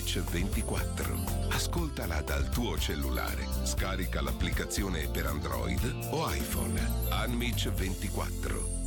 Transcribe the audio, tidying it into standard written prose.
Unmich 24. Ascoltala dal tuo cellulare. Scarica l'applicazione per Android o iPhone. Unmich 24.